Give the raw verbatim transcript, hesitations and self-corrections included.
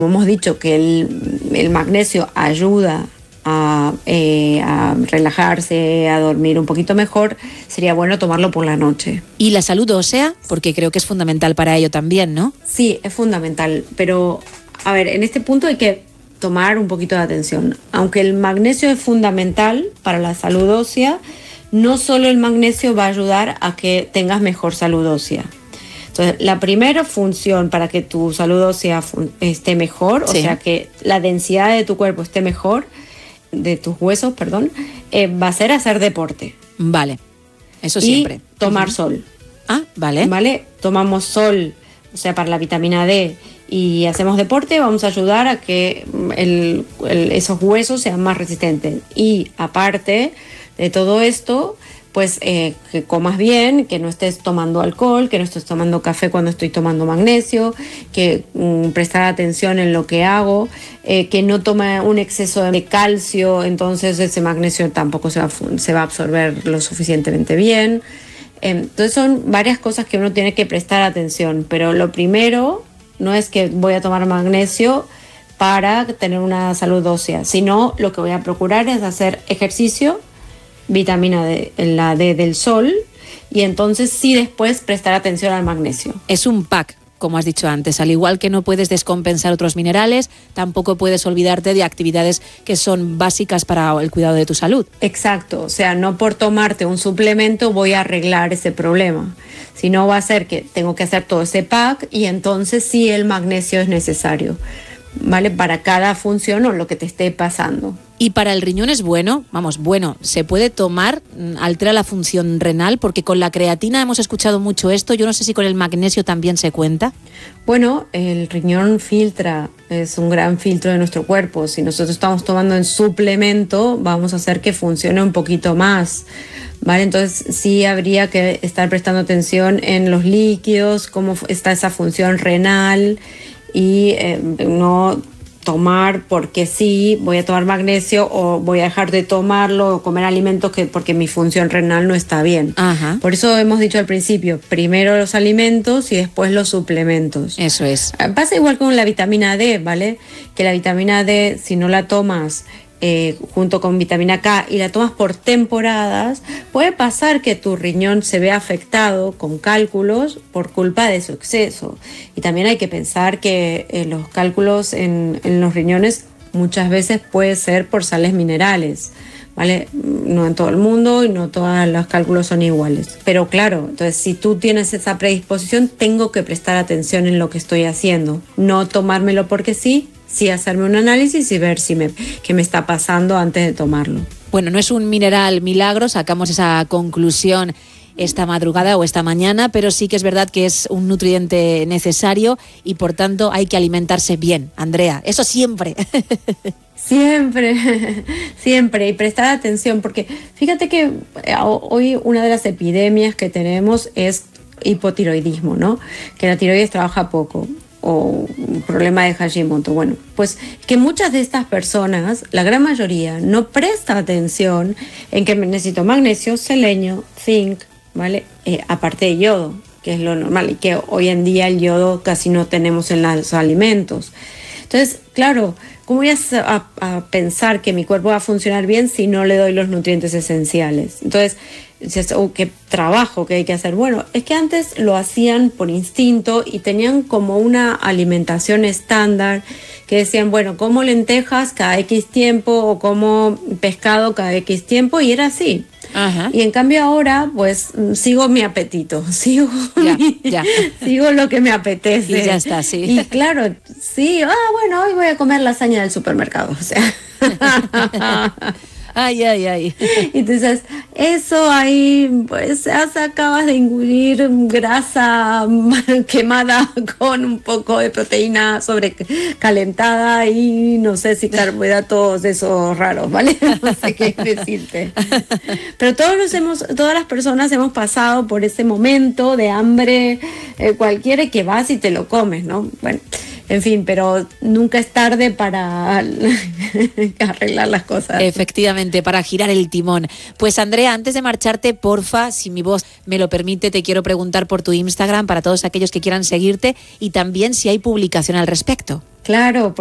Como hemos dicho que el, el magnesio ayuda a, eh, a relajarse, a dormir un poquito mejor, sería bueno tomarlo por la noche. ¿Y la salud ósea? Porque creo que es fundamental para ello también, ¿no? Sí, es fundamental, pero a ver, en este punto hay que tomar un poquito de atención. Aunque el magnesio es fundamental para la salud ósea, no solo el magnesio va a ayudar a que tengas mejor salud ósea. Entonces, la primera función para que tu salud ósea esté mejor, sí. o sea, que la densidad de tu cuerpo esté mejor, de tus huesos, perdón, eh, va a ser hacer deporte. Vale, eso y siempre. tomar uh-huh. sol. Ah, vale. Vale, tomamos sol, o sea, para la vitamina D, y hacemos deporte, vamos a ayudar a que el, el, esos huesos sean más resistentes. Y aparte de todo esto, pues eh, que comas bien, que no estés tomando alcohol, que no estés tomando café cuando estoy tomando magnesio, que mm, prestar atención en lo que hago, eh, que no tome un exceso de calcio, entonces ese magnesio tampoco se va, se va a absorber lo suficientemente bien. Eh, entonces son varias cosas que uno tiene que prestar atención, pero lo primero no es que voy a tomar magnesio para tener una salud ósea, sino lo que voy a procurar es hacer ejercicio, vitamina D, la D del sol, y entonces sí después prestar atención al magnesio. Es un pack, como has dicho antes, al igual que no puedes descompensar otros minerales, tampoco puedes olvidarte de actividades que son básicas para el cuidado de tu salud. Exacto, o sea, no por tomarte un suplemento voy a arreglar ese problema, sino va a ser que tengo que hacer todo ese pack y entonces sí el magnesio es necesario, ¿vale? Para cada función o lo que te esté pasando. ¿Y para el riñón es bueno? Vamos, bueno, ¿se puede tomar? ¿Altera la función renal? Porque con la creatina hemos escuchado mucho esto. Yo no sé si con el magnesio también se cuenta. Bueno, el riñón filtra, es un gran filtro de nuestro cuerpo. Si nosotros estamos tomando en suplemento, vamos a hacer que funcione un poquito más, ¿vale? Entonces sí habría que estar prestando atención en los líquidos, cómo está esa función renal y eh, no tomar porque sí, voy a tomar magnesio o voy a dejar de tomarlo o comer alimentos que porque mi función renal no está bien. Ajá. Por eso hemos dicho al principio, primero los alimentos y después los suplementos. Eso es. Pasa igual con la vitamina D, ¿vale? Que la vitamina D, si no la tomas Eh, junto con vitamina K y la tomas por temporadas, puede pasar que tu riñón se vea afectado con cálculos por culpa de su exceso. Y también hay que pensar que eh, los cálculos en, en los riñones muchas veces puede ser por sales minerales, ¿vale? No en todo el mundo y no todos los cálculos son iguales. Pero claro, entonces si tú tienes esa predisposición, tengo que prestar atención en lo que estoy haciendo. No tomármelo porque sí, sí hacerme un análisis y ver si me, qué me está pasando antes de tomarlo. Bueno, no es un mineral milagro, sacamos esa conclusión esta madrugada o esta mañana, pero sí que es verdad que es un nutriente necesario y por tanto hay que alimentarse bien. Andrea, eso siempre. Siempre, siempre, y prestar atención, porque fíjate que hoy una de las epidemias que tenemos es hipotiroidismo, ¿no? Que la tiroides trabaja poco, o un problema de Hashimoto. Bueno, pues que muchas de estas personas, la gran mayoría, no presta atención en que necesito magnesio, selenio, zinc, ¿vale? Eh, aparte de yodo, que es lo normal, y que hoy en día el yodo casi no tenemos en los alimentos. Entonces, claro, ¿cómo voy a, a, a pensar que mi cuerpo va a funcionar bien si no le doy los nutrientes esenciales? Entonces, oh, ¿qué trabajo que hay que hacer? Bueno, es que antes lo hacían por instinto y tenían como una alimentación estándar que decían, bueno, como lentejas cada X tiempo o como pescado cada X tiempo, y era así. Ajá. Y en cambio ahora, pues, sigo mi apetito, sigo, ya, mi, ya. sigo lo que me apetece. Y ya está, sí. Y claro, sí, ah, bueno, hoy voy a comer lasaña del supermercado, o sea. Ay, ay, ay. Entonces, eso ahí, pues, acabas de engullir grasa quemada con un poco de proteína sobrecalentada y no sé si carbohidratos esos raros, ¿vale? No sé qué decirte. Pero todos nos hemos, todas las personas hemos pasado por ese momento de hambre eh, cualquiera que vas y te lo comes, ¿no? Bueno, en fin, pero nunca es tarde para arreglar las cosas. Efectivamente, para girar el timón. Pues Andrea, antes de marcharte, porfa, si mi voz me lo permite, te quiero preguntar por tu Instagram para todos aquellos que quieran seguirte y también si hay publicación al respecto. Claro.